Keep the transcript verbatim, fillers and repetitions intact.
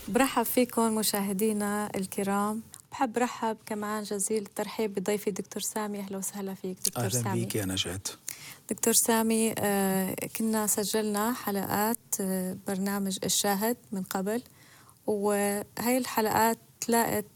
برحب فيكم مشاهدينا الكرام. بحب رحب كمان جزيل الترحيب بضيفي دكتور سامي. أهلا وسهلا فيك دكتور أهلا سامي. بيك يا نجاة. دكتور سامي، آه كنا سجلنا حلقات آه برنامج الشاهد من قبل، وهي الحلقات تلاقت